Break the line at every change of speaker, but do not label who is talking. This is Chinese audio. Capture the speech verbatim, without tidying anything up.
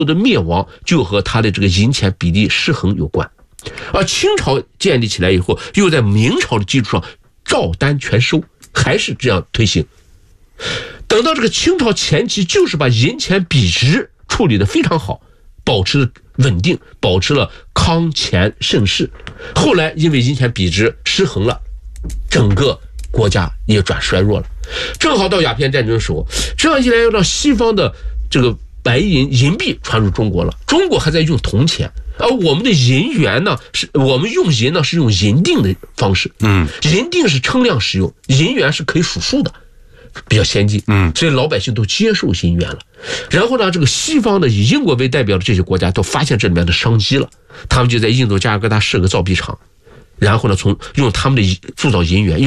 的灭亡就和他的这个银钱比例失衡有关。而清朝建立起来以后，又在明朝的基础上照单全收，还是这样推行。等到这个清朝前期，就是把银钱比值处理得非常好，保持了稳定，保持了康乾盛世。后来因为银钱比值失衡了，整个国家也转衰弱了。正好到鸦片战争的时候，这样一来要让西方的这个白银银币传入中国了，中国还在用铜钱，而我们的银元呢，是我们用银呢是用银锭的方式，嗯，银锭是称量使用，银元是可以数数的，比较先进，嗯，所以老百姓都接受银元了。然后呢，这个西方的以英国为代表的这些国家都发现这里面的商机了，他们就在印度加尔各答设个造币厂，然后呢，从用他们的铸造银元。